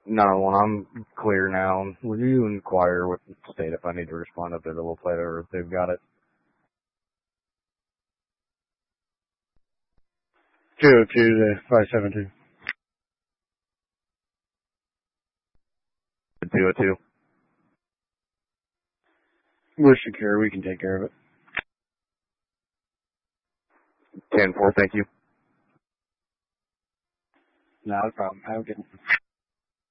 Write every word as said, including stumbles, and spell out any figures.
No, well, I'm clear now. Will you inquire with the state if I need to respond up there a little later or if they've got it? two oh two to five seven two. two oh two. We're secure. We can take care of it. ten four, thank you. Not a problem. Have a good one.